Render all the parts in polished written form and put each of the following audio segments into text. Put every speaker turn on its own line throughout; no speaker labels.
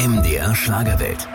MDR Schlagerwelt.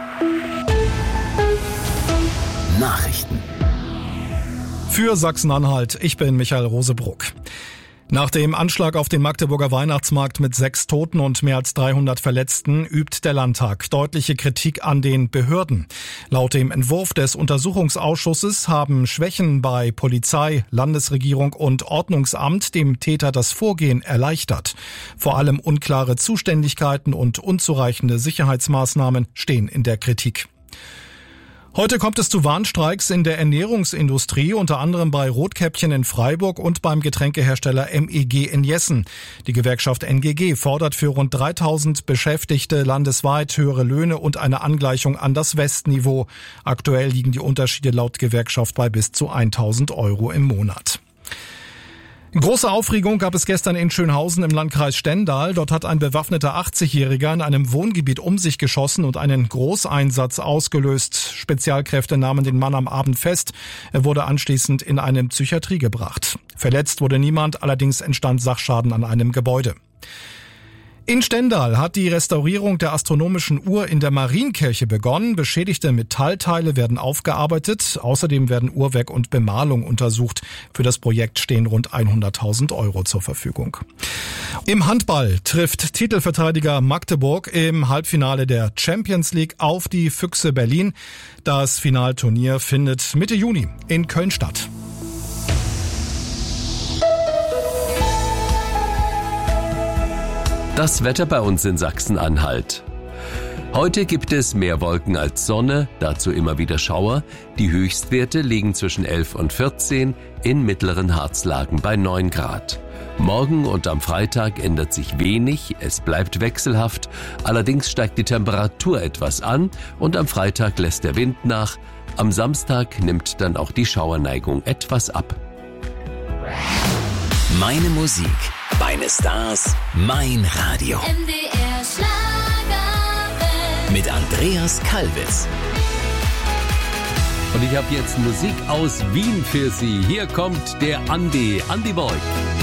Nachrichten.
Für Sachsen-Anhalt, ich bin Michael Rosebruck. Nach dem Anschlag auf den Magdeburger Weihnachtsmarkt mit 6 Toten und mehr als 300 Verletzten übt der Landtag deutliche Kritik an den Behörden. Laut dem Entwurf des Untersuchungsausschusses haben Schwächen bei Polizei, Landesregierung und Ordnungsamt dem Täter das Vorgehen erleichtert. Vor allem unklare Zuständigkeiten und unzureichende Sicherheitsmaßnahmen stehen in der Kritik. Heute kommt es zu Warnstreiks in der Ernährungsindustrie, unter anderem bei Rotkäppchen in Freiburg und beim Getränkehersteller MEG in Jessen. Die Gewerkschaft NGG fordert für rund 3000 Beschäftigte landesweit höhere Löhne und eine Angleichung an das Westniveau. Aktuell liegen die Unterschiede laut Gewerkschaft bei bis zu 1.000 € im Monat. Große Aufregung gab es gestern in Schönhausen im Landkreis Stendal. Dort hat ein bewaffneter 80-Jähriger in einem Wohngebiet um sich geschossen und einen Großeinsatz ausgelöst. Spezialkräfte nahmen den Mann am Abend fest. Er wurde anschließend in eine Psychiatrie gebracht. Verletzt wurde niemand, allerdings entstand Sachschaden an einem Gebäude. In Stendal hat die Restaurierung der astronomischen Uhr in der Marienkirche begonnen. Beschädigte Metallteile werden aufgearbeitet. Außerdem werden Uhrwerk und Bemalung untersucht. Für das Projekt stehen rund 100.000 € zur Verfügung. Im Handball trifft Titelverteidiger Magdeburg im Halbfinale der Champions League auf die Füchse Berlin. Das Finalturnier findet Mitte Juni in Köln statt.
Das Wetter bei uns in Sachsen-Anhalt. Heute gibt es mehr Wolken als Sonne, dazu immer wieder Schauer. Die Höchstwerte liegen zwischen 11 und 14, in mittleren Harzlagen bei 9 Grad. Morgen und am Freitag ändert sich wenig, es bleibt wechselhaft, allerdings steigt die Temperatur etwas an und am Freitag lässt der Wind nach. Am Samstag nimmt dann auch die Schauerneigung etwas ab.
Meine Musik, meine Stars, mein Radio.
MDR Schlagerwelt.
Mit Andreas Kalbitz.
Und ich habe jetzt Musik aus Wien für Sie. Hier kommt der Andi Boy.